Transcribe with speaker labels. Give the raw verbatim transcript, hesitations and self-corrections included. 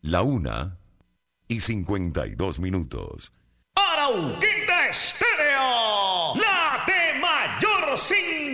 Speaker 1: La una y cincuenta y dos minutos.
Speaker 2: Arauquita Estéreo, la de mayor sin